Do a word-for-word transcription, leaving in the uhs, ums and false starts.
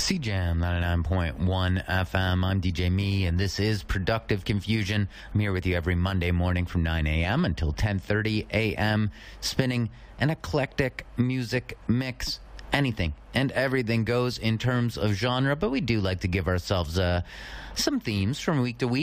C Jam ninety-nine point one F M. I'm D J Me, and this is Productive Confusion. I'm here with you every Monday morning from nine a.m. until ten thirty a.m., spinning an eclectic music mix. Anything and everything goes in terms of genre, but we do like to give ourselves uh, some themes from week to week.